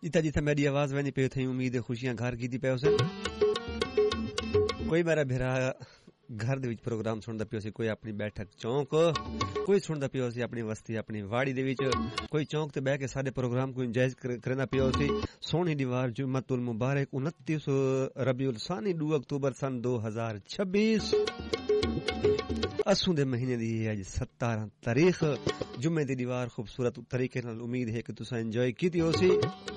जिता जिता मेरी आवाज वनी पे थी उम्मीद है खुशियां घर की दी पे उसे कोई मेरा भेरा घर दे विच प्रोग्राम सुनदा पियो सी कोई अपनी बैठक चौक कोई सुनदा पियो सी अपनी वस्ती अपनी वाड़ी दे विच कोई चौक ते बैठ के साडे प्रोग्राम को एंजॉय करना पियो सी सोनी दीवार जुम्मतुल मुबारक 29 रबीउल सानी 2 अक्टूबर सन 2026 असू दे महीने दी अज 17 तारीख जुम्मे दी दीवार खूबसूरत तरीके नाल उम्मीद है कि तुसा एंजॉय कीती होसी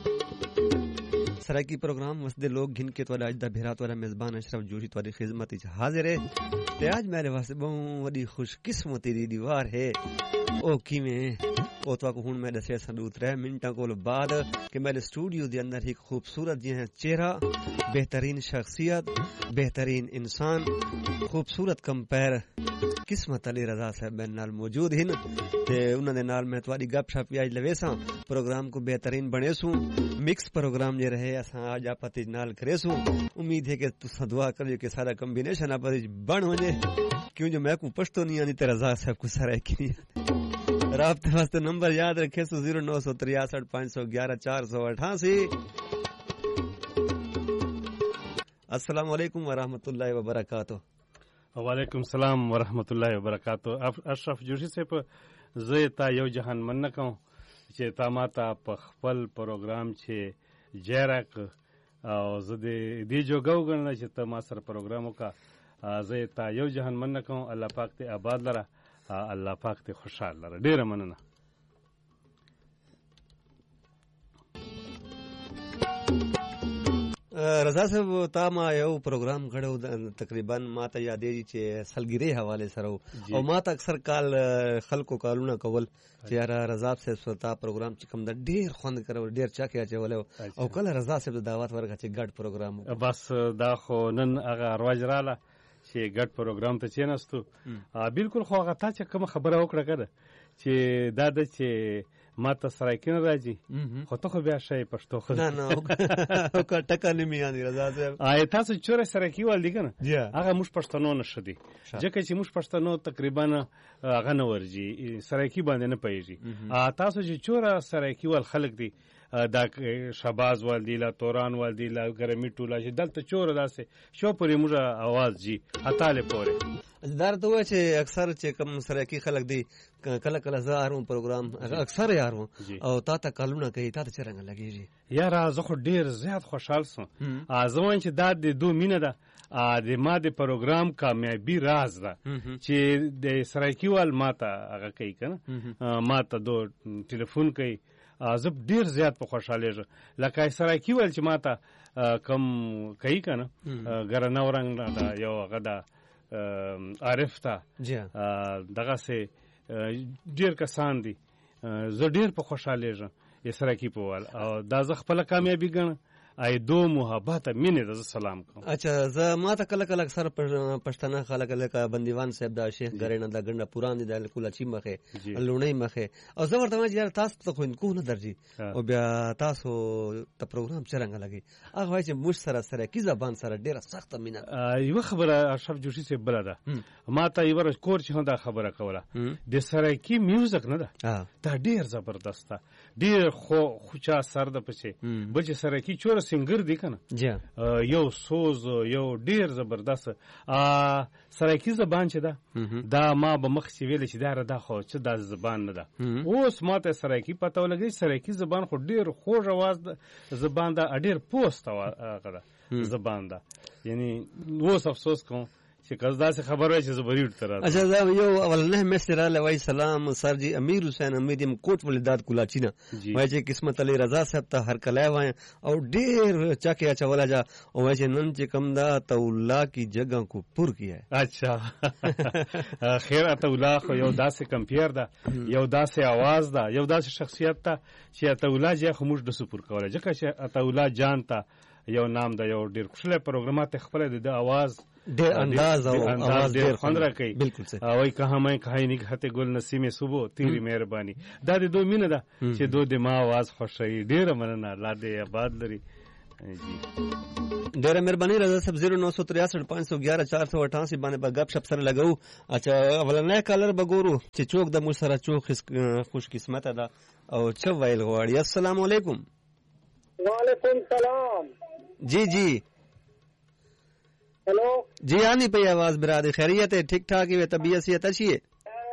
सराकी प्रोग्राम वसदे लोग घिन के तोड़ा अज दा भेरा तोड़ा मेजबान अशरफ जोशी तोड़ी खिदमत विच हाजिर है ते आज मेरे वास्ते बहुत वडी खुशकिस्मती दी दीवार है ओ किवें ओ तो हुन मैं दसे सन 3 मिनटां कोल बाद कि मेरे स्टूडियो दे अंदर एक खूबसूरत जी है चेहरा बेहतरीन शख्सियत बेहतरीन इंसान खूबसूरत कंपेयर किस्मत अली रजा साहब मेरे नाल मौजूद हैं ते उन्हां दे नाल मैं तुहाडी गपशप आज लवेसां प्रोग्राम को बेहतरीन बनेसूं मिक्स प्रोग्राम जे रहे असां आज आपस नाल करेसूं उम्मीद है कि तुसां दुआ करियो कि सारा कॉम्बिनेशन आपस बन वने क्यों जो मैं को पछतो नहीं आनी ते रजा साहब को सारा की राब्ते वास्ते नंबर याद रखे 0963 511 488 अस्सलाम वालेकुम व रहमतुल्लाहि व बरकातहू वालेकुम सलाम व रहमतुल्लाहि व बरकातहू अशरफ जोशी से ज़ेता यो जहान मन को चे तामाता पखपल प्रोग्राम छे जैरक और जदे दी जो गौगण चे तमा सर प्रोग्रामों का ज़ेता यो जहान मन को अल्लाह पाक ते आबाद लरा अल्लाह पाक ते खुशहाल लरा डेर मनना रजा साहब तामा यो प्रोग्राम घड़ो तकरीबन माता यादे जी चे सलगिरे हवाले सरो और माता अक्सर काल खलको कालूना कवल यार रजा से स्वता प्रोग्राम चिकम द ढेर खंद करो ढेर चाके आचे वाले और कल रजा से दावत वर्ग चे गड प्रोग्राम बस दा खो नन अगा रवाजराला चे गड प्रोग्राम त चेनस्तु बिल्कुल खो अगा ता चे कम खबर ओकड़ा कर चे दादा चे माता सरायकिन राजी खो तो खो ब्याशय पछतो खो ना ना का टका निमी आनी रजा साहब आए तासो चोरे सरायकी वाल दिगन जी आगा मुश पछतनो नशदी जके ची मुश पछतनो तकरीबन आगा नवरजी सरायकी बांधे न पईजी तासो जी चोरा सरायकी वाल खलक दी دا شباز وال دی لا توران وال دی لا ګرمي ټولا چې دلته چور داسې شو پرې موږ आवाज جی هتاله پوره دار ته و چې اکثر چې کم سره کې خلک دی کله کله زارو پروګرام اکثر یارو او تا ته کالونه کوي تا ته څنګه لګیږي یاره زه خو ډیر زیات خوشحال سم ازوان چې دا د 2 مینه ده د ما د پروګرام کامیابی راز ده چې د سرایکیوال ماته هغه کوي کنه ماته دو ټلیفون کوي زب ډیر زیات په خوشاله ژ لکه سرایکی ول چې ماته کم کوي کنه ګرنه ورنګ دا یو غدا عارف تا دغه سه ډیر کسان دي زه ډیر په خوشاله ژ یې سرایکی په وال او دا ز خپل کامیابی ګڼ ای دو محبت مینه د سلام کوم اچھا ز ما ته کله کله اکثر پښتنه خلک لکه بندیوان صاحب دا شیخ غرینه دا ګنده پران دي د کولاچی مخه لونی مخه او زه ورته ما یار تاسو ته خو کو نه درځي او بیا تاسو ته پروګرام څنګه لګي هغه وایي چې مش سره کی زبان سره ډیره سخت مینه یو خبره اشرف جوشي سے بل ده ما ته یو کور چې هدا خبره کوله د سره کی میوزیک نه ده دا ډیر زبردست ده ډیر خو چا سر د پچې بچ سره کی چور سنگر دی کنه یو سوز یو ډیر زبردست سرایکی زبان چې ده دا ما به مخ چې ویل چې دا را ده خو چې دا زبان نه ده اوس ماته سرایکی پته ولګي سرایکی زبان خو ډیر خوږ आवाज زبان ده ډیر پوسټ هغه زبان ده یعنی اوس افسوس کوم چې کزدا سے خبر وای چې زبریټ تر اچھا دا یو اولنه مسر علی سلام سر جی امیر حسین امیدیم کوټ ولداد کولاچینا وای چې قسمت علی رضا صاحب ته هر کله وای او ډیر چاکه اچھا ولا جا او وای چې نن چې کم دا تولا کی جگہ کو پر کیا ہے اچھا خیر تولا خو یو داسې کمپیر ده یو داسې आवाज ده یو داسې شخصیت ته چې تولا جه خموش د سپور کوله ځکه چې تولا جانتا یو نام ده یو ډیر خوشاله پروګرامات خپل د आवाज ډیر انداز او आवाज ډیر خوندره کوي بالکل صحیح او ای کہا میں کہای نہیں کہتے گل نسیم صبح تیری مہربانی دا د 2 مینه ده چې دو د ما आवाज خوشي ډیر مننه لا دې آباد لري جی ډیر مهرباني رضا صاحب 0963 511 488 باندې په غب شپ سره لګاو اچھا ولنه کالر بګورو چې چوک د مو سره چوک خوش قسمت ده او چ ویل غواړي السلام علیکم वालेकुम सलाम। जी जी हेलो जी, आनी पई आवाज बिरादर, खैरियत है? ठीक ठाक है? तबीयत सेहत अच्छी है?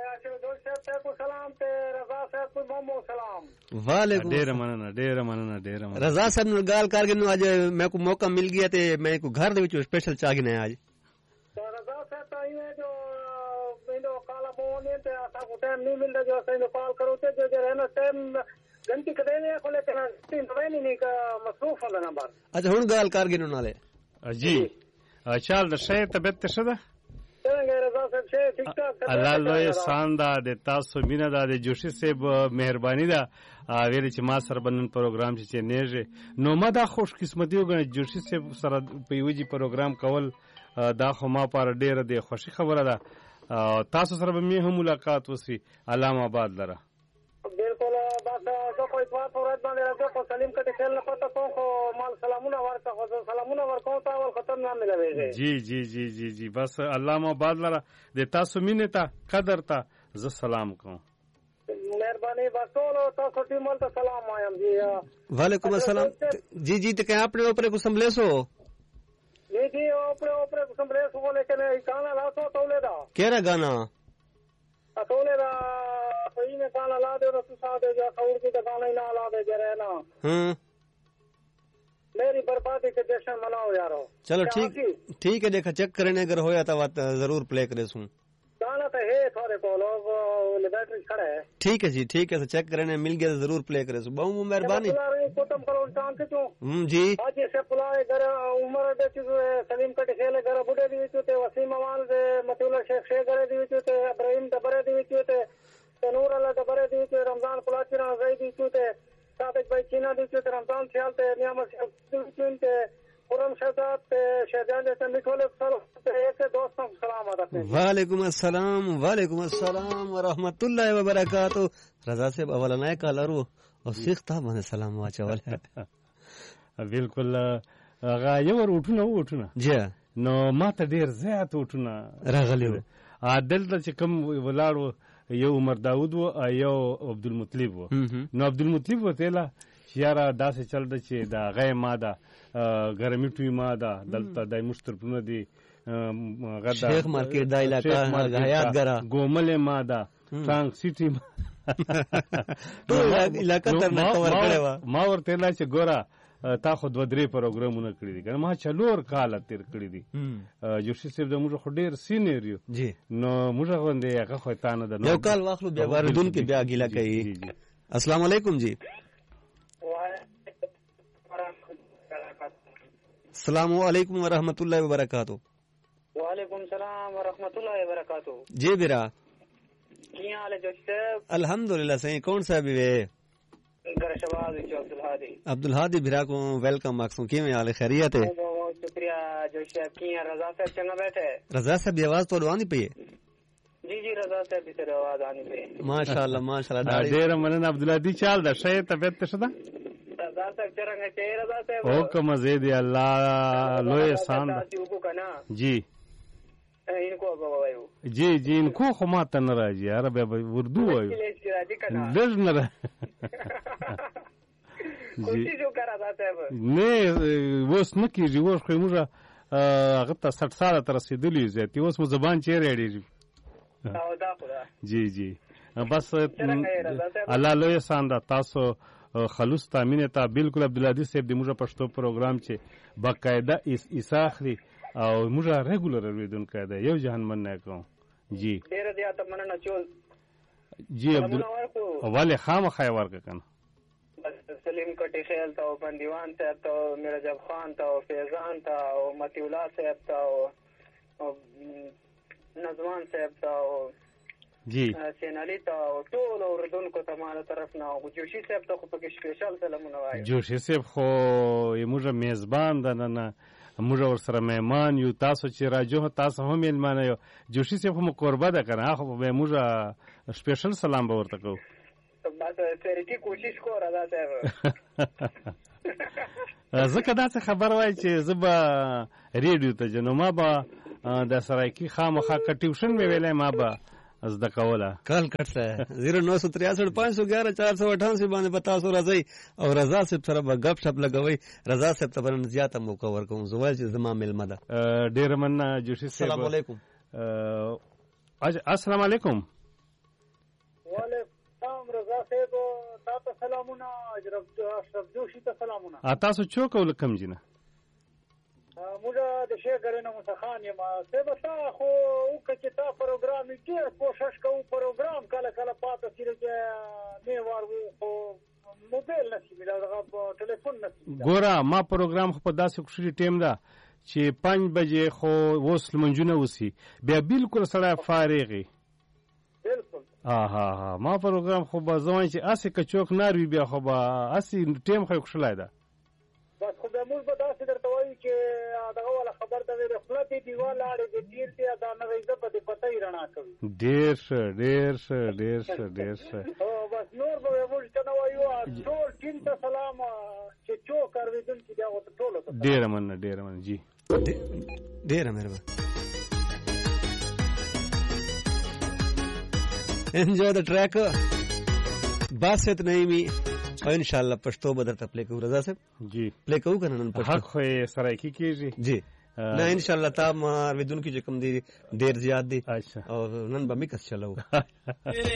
वालेकुम रजा साहब नाल गल करके अज मैं को मौका मिल गया ते मैं को घर दे विच स्पेशल चाह गिना आज। तो रजा साहब ताई है जो मेनो काला बोने ते आसा को टाइम नहीं मिलदा जो असें कॉल करो ते जो रहना टाइम घंटी कदे ने को लेकिन तीन महीने नहीं का मसरूफ होना नंबर। अच्छा हुन गल कर गिनो नाले जी चल दशे तबियत शदा الله لوی سان دا د تاسو مینا دا د جوشي صاحب مهرباني دا ویل چې ما سره بنن پروګرام چې نیږي نو ما دا خوش قسمتي وګڼه جوشي صاحب سره په یوجي پروګرام کول دا خو ما پر ډیره د خوشي خبره ده تاسو سره به می هم ملاقات وسی علامه آباد لره بالکل بس جو کوئی بات اورات باندې راځه په سلیم کټه خل نه پته کو مال سلامونه ورته خو سلامونه ورکو تا ول ختم نه ملوي جی جی جی جی جی بس علامه آباد لره د تاسو مینه ته قدر ته ز سلام کوم مهرباني بسول تاسو ټیم ته سلام وایم جی वालेकुम अस्सलाम जी जी ते कहीं अपने ऊपर कुछ संभलेस हो जी जी ऊपर कुछ संभलेस हो लेकिन गाना ला तो तौलेदा केरा गाना तौलेदा कोई में गाना ला दे तो साथ दे जा कौर की गाना ही ना ला दे जरे ना मेरी बर्बादी के जश्न मनाओ यारो। चलो ठीक है देखा चेक करने अगर होया तो जरूर प्ले करे सुन गाना तो है थोड़े को लोग बैटरी खड़ा है। ठीक है जी ठीक है, तो चेक करने मिल गया तो जरूर प्ले करे। बहुत मेहरबानी जी। आज से पुलाए घर उमर दे सलीम कट खेले घर बुढ़े दी विचुते वसीम अवाल दे मतुल्ला शेख शेख करे दी विचुते इब्राहिम दबरे दी विचुते तनूर अल्लाह दबरे दी विचुते रमजान कुलाचिरा गई दी विचुते सादिक भाई चीना दी विचुते रमजान ख्यालते नियामत दी विचुते पुरम शहजाद शहजाद से मिठोले एक दोस्तों को सलाम अदा करते। वालेकुम अस्सलाम व रहमतुल्लाहि व बरकातहू। रजा साहब अवलनाय कालरो और सिख था मने सलाम वाचवल है बिल्कुल هغه یو وټونه جی نو ما ته ډیر زیات وټونه راغلی عادل چې کوم ولاړو یو عمر داوود او یو عبدالمطلب نو عبدالمطلب وتهلا یاره داسې چل د چې دا غي ماده ګرمي ټوي ماده دلته د مشترپونه دي غدا شیخ مارکیټ دا علاقہ حیات ګرا ګومل ماده ټانک سیټي ټول علاقہ تر نه کور کړو ما ورته لا چې ګورا تا خو 2-3 پروګرامونه کړی دي کنه ما چلور کال تیر کړی دي جوشي صاحب د موږ خو ډیر سینیر یو جی نو موږ غوندې هغه خو تا نه د یو کال واخلو بیا واردون کې بیا ګیلا کوي السلام علیکم جی السلام علیکم ورحمۃ اللہ وبرکاتہ وعلیکم السلام ورحمۃ اللہ وبرکاتہ جی برا کیا حال ہے جوشی صاحب الحمدللہ صحیح کون صاحب ہے عبدالہادی بھرا کو ویلکم ماکسوں کی میں حال خیریت ہے شکریہ جوشی صاحب کی رضا صاحب چنگا بیٹھے رضا صاحب کی آواز تو آنی پئی ہے جی جی رضا صاحب کی آواز آنی پئی ماشاءاللہ ماشاءاللہ ډیر مننه عبدالهادي چال ده شې طبيعت شدا رضا صاحب څنګه چې رضا صاحب او کوم زید الله لوی سان جی इनको गवायो जी जी इनको खमा तन राजी यार बे उर्दू वायो लज न कोशिश जो करा था نه وس نکیږي وس خو موږ هغه ته 60 سال تر رسیدلی زیاتې اوس مو زبان چیرې اړېږي جی جی بس الله لوی ساندا تاسو خلوص تامینه تا بالکل عبدالهادي صاحب د موږ پښتو پروګرام چې باقاعده اساخري او موږ ریګولر ولیدونکو دا یو جهان مننه کوم جی ډیر زیات مننه چول جی عبدالله والے خامخای ورک کنه سلیم کټی خیل تا او بندیوان صاحب تا او میرجب خان تا او فیضان تا او متی الله صاحب تا او نظمان صاحب تا او جی سین علی تا او ټول اوردونکو ته ماله طرف نه او جوشي صاحب ته خو پکې سپیشل سلامونه وایي جوشي صاحب خو موږ میزبان ده نه موږ ورسره مهمان یو تاسو چې راجو تاسو هم مهمان یو جوشي صاحب هم قربه ده کنه خو به موږ سپیشل سلام به ورته کوو بس ترکی کوشش کو رضا صاحب زکه داسې خبر وای چې زبا ریډیو ته جنو ما با د سرایکی خامخا کټیوشن مې ویلې ما با زده کوله کال کټ سره 0963 511 488 باندې پتا سو راځي او رضا صاحب سره به غپ شپ لګوي. رضا صاحب ته برن زیاته موقع ورکوم زوال چې زما ملمه ده. ډیر مننه جوشي صاحب. السلام علیکم. السلام علیکم. وعلیکم السلام رضا صاحب تاسو سلامونه. اشرف جوشي ته سلامونه. تاسو چوک ولکم جنه موږ د شیګرنه متخان یم. سبا خو او که تا پروګرام کې کوشش کوو پروګرام کله کله پاتې کیږي نه وارو خو موبایل نشي ملګری ټلیفون نشي. ګوره ما پروګرام خو په داسې کوشش ټیم ده چې 5 بجې خو وس لمنځونه وسی بیا بالکل سړی فارغي. بالکل ما پروګرام خو به ځوان چې اسې کچوک ناروي بیا خو به اسې ټیم خو کوشلای ده. بس خو به موږ به داسې درته وایو چې دغه ولا خبر ته ویل خپل دې دیوال اړې دې تیر دې دا نه وایي په دې پته یې رڼا کوي. ډیر ښه او بس نور به موږ ته نه وایو ټول ټیم ته سلام چې چوک ارویدون کې دا ټول ته ډیر مننه جی ډیر مهربان. enjoy the track باسط نعیمی او ان شاء الله پښتو به درته پلی کوو. رضا صاحب جی پلی کوو کنه نن پښتو حق خو سرایکی کیږي جی نه ان شاء الله تا ما ودون کې چې کوم دی ډیر زیات دی اچھا او نن به میکس چلاو.